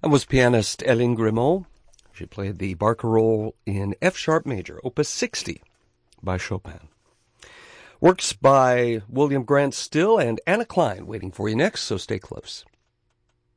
That was pianist Hélène Grimaud. She played the barcarolle in F-sharp major, Opus 60 by Chopin. Works by William Grant Still and Anna Klein waiting for you next, so stay close.